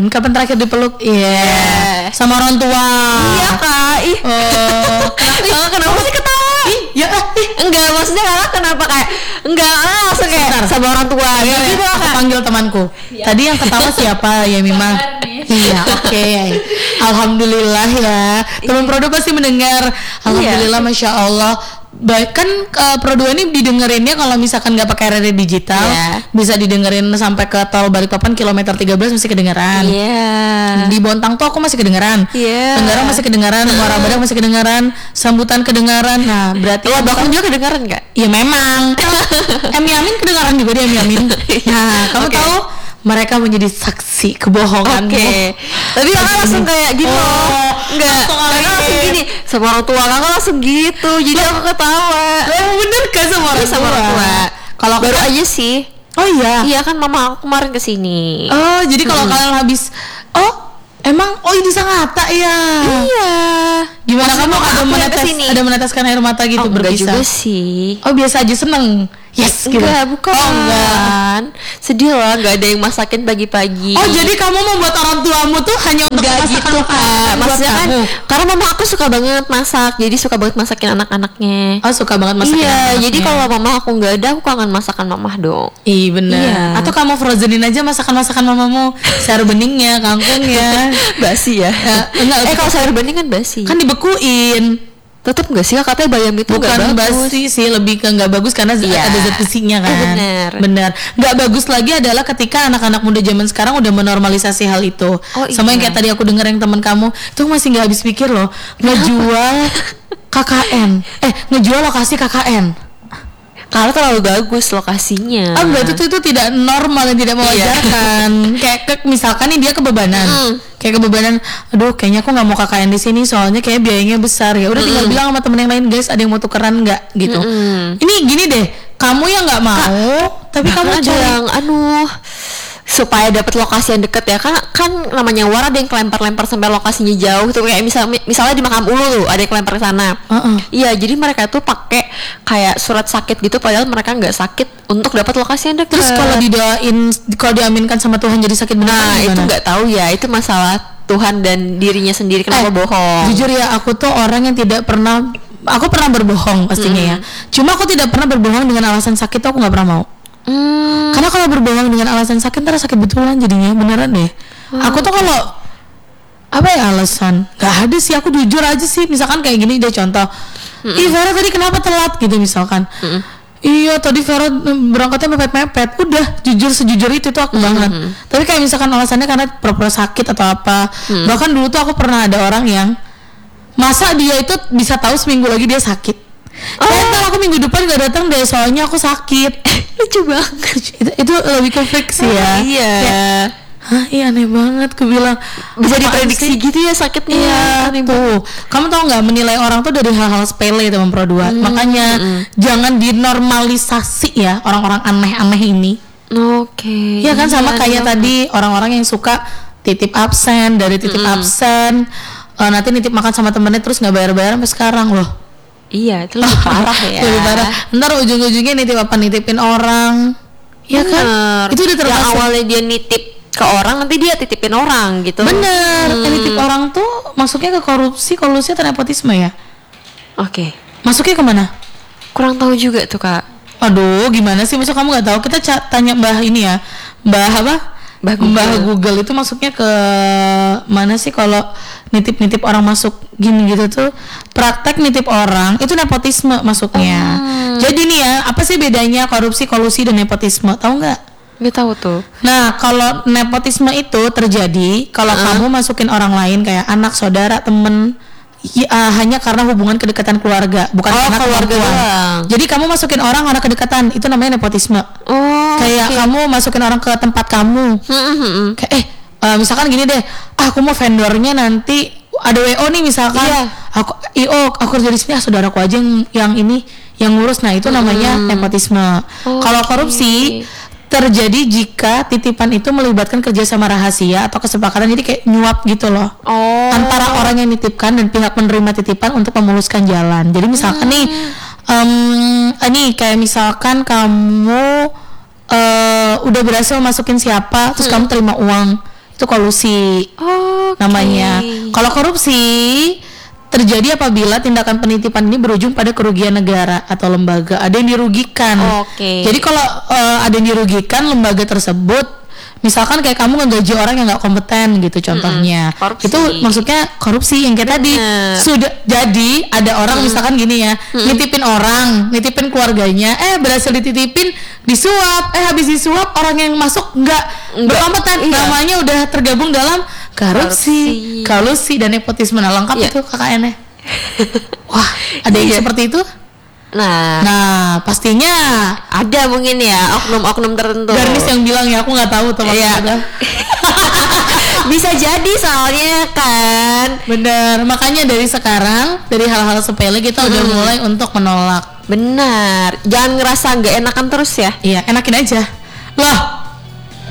Kapan terakhir dipeluk? Iya. Sama orang tua. Iya kak. Kenapa sih ketawa? Enggak, maksudnya kakak kenapa kayak enggak langsung kayak sama orang tua gitu. Aku panggil temanku. Tadi yang ketawa siapa ya Mima? Iya, oke. Alhamdulillah ya. Teman Prodo pasti mendengar. Alhamdulillah, masya Allah. Kan Pro 2 ini didengerinnya kalau misalkan nggak pakai radio digital, bisa didengerin sampai ke tol Balikpapan kilometer 13 masih kedengeran. Di Bontang tuh aku masih kedengeran. Tenggara masih kedengeran, Muara Badak masih kedengeran, Sambutan kedengeran. Nah, berarti Bakung juga kedengeran nggak? Iya memang. Emi Amin kedengeran juga dia Emi Amin. Nah, kamu tahu mereka menjadi saksi kebohonganmu. Tapi kakak langsung kayak gitu loh. Enggak, kakak langsung gini sama orang tua, kakak langsung gitu. Jadi aku ketawa. Bener kan sama orang tua? Kalau baru aja sih. Oh iya. Iya kan mama aku kemarin kesini. Oh jadi kalau kalian habis emang ini Sangatta ya. Iya. Gimana kamu ada meneteskan air mata gitu berpisah? Enggak juga sih. Oh biasa aja seneng. Yes, enggak, bukan. Enggak. Sedih lah, enggak ada yang masakin pagi-pagi. Oh, jadi kamu membuat orang tuamu tuh hanya untuk masakan gitu, Kak. Maksudnya kan karena mama aku suka banget masak, jadi suka banget masakin anak-anaknya. Oh, suka banget masakin anak-anaknya. Jadi kalau mama aku enggak ada, aku kangen masakan mama dong. Iya, benar. Iya. Atau kamu frozenin aja masakan-masakan mamamu, sayur beningnya, kangkungnya. Basi ya? Enggak, kalau sayur bening kan basi. Kan dibekuin. Tetap nggak sih katanya bayam itu bukan basi sih, lebih ke nggak bagus karena ada zat besinya kan. Benar. Nggak bagus lagi adalah ketika anak-anak muda zaman sekarang udah menormalisasi hal itu. Sama yang kayak tadi aku dengar yang teman kamu itu masih nggak habis pikir loh, ngejual KKN, ngejual lokasi KKN. Karena terlalu bagus lokasinya. Enggak, itu tidak normal dan tidak mewajarkan. Kayak misalkan nih dia kebebanan. Kayak kebebanan, aduh kayaknya aku nggak mau KKN di sini soalnya kayak biayanya besar. Ya udah tinggal bilang sama temen yang lain, guys, ada yang mau tukeran nggak gitu. Ini gini deh, kamu yang nggak mau, tapi kamu ada yang supaya dapat lokasi yang deket ya, kan namanya war ada yang kelempar-lempar sampai lokasinya jauh tuh, kayak misalnya di Makam Ulu tuh ada yang kelempar ke sana. Iya, jadi mereka tuh pakai kayak surat sakit gitu padahal mereka nggak sakit untuk dapat lokasi yang deket. Terus kalau diaminkan sama Tuhan jadi sakit beneran? Nah, itu nggak tahu ya, itu masalah Tuhan dan dirinya sendiri kenapa bohong. Jujur ya, aku tuh orang yang tidak pernah, aku pernah berbohong pastinya ya. Cuma aku tidak pernah berbohong dengan alasan sakit tuh aku nggak pernah mau. Karena kalau berbohong dengan alasan sakit ntar sakit betulan jadinya, beneran deh. Aku tuh kalau alasan nggak ada sih, aku jujur aja sih. Misalkan kayak gini deh contoh, Vera tadi kenapa telat gitu misalkan. Iya tadi Vera berangkatnya mepet-mepet. Udah jujur sejujur itu tuh aku banget. Tapi kayak misalkan alasannya karena pura-pura sakit atau apa. Bahkan dulu tuh aku pernah ada orang yang masa dia itu bisa tahu seminggu lagi dia sakit. Aku minggu depan gak datang deh soalnya aku sakit. Lucu banget. Itu lebih ke fix ya. Iya. Iya aneh banget. Aku bilang bisa diprediksi gitu ya sakitnya. Iya tuh. Kamu tau nggak, menilai orang tuh dari hal-hal sepele teman Pro 2. Makanya jangan dinormalisasi ya orang-orang aneh-aneh ini. Oke. Iya kan sama kayak tadi orang-orang yang suka titip absen, dari titip absen nanti nitip makan sama temennya terus nggak bayar-bayar sampai sekarang loh. Iya, itu lebih parah ya. Lebih parah. Ntar ujung-ujungnya nitipin orang. Iya kan? Itu udah termasuk. Yang awalnya dia nitip ke orang, nanti dia titipin orang gitu. Bener. Nitip orang tuh masuknya ke korupsi atau nepotisme ya? Oke. Masuknya kemana? Kurang tahu juga tuh kak. Aduh, gimana sih? Masa kamu nggak tahu? Kita tanya Mbah ini ya. Mbah apa? Mbah Google itu masuknya ke mana sih kalau nitip orang masuk gini gitu tuh, praktek nitip orang itu nepotisme masuknya. Jadi nih ya, apa sih bedanya korupsi, kolusi dan nepotisme? Tahu nggak? Nggak tahu tuh. Nah, kalau nepotisme itu terjadi kalau kamu masukin orang lain kayak anak, saudara, temen, hanya karena hubungan kedekatan keluarga, bukan karena keluarga doang. Jadi kamu masukin orang kedekatan, itu namanya nepotisme. Kayak kamu masukin orang ke tempat kamu. Kayak misalkan gini deh, aku mau vendornya nanti ada WO nih misalkan. Aku kerja di sini, saudaraku aja yang ini yang ngurus. Nah, itu namanya nepotisme. Kalau korupsi terjadi jika titipan itu melibatkan kerjasama rahasia atau kesepakatan, jadi kayak nyuap gitu loh antara orang yang nitipkan dan pihak penerima titipan untuk memuluskan jalan. Jadi misalkan nih kayak misalkan kamu udah berhasil masukin siapa terus kamu terima uang, Itu kolusi. Namanya. Kalau korupsi terjadi apabila tindakan penitipan ini berujung pada kerugian negara atau lembaga. Ada yang dirugikan. Jadi kalau ada yang dirugikan lembaga tersebut, misalkan kayak kamu ngegaji orang yang nggak kompeten gitu contohnya, itu maksudnya korupsi yang kayak tadi. Sudah jadi ada orang misalkan gini ya, nitipin keluarganya, berhasil dititipin, disuap, habis disuap orang yang masuk nggak berkompeten, namanya udah tergabung dalam korupsi, kolusi dan nepotisme. Nah, lengkap itu KKN-nya. Wah, ada yang seperti itu? Nah, pastinya ada mungkin ya oknum-oknum tertentu. Garnis yang bilang ya, aku nggak tahu tuh maksudnya. Bisa jadi soalnya kan. Bener, makanya dari sekarang, dari hal-hal sepele kita udah mulai untuk menolak. Benar, jangan ngerasa nggak enakan terus ya. Iya, enakin aja. Loh,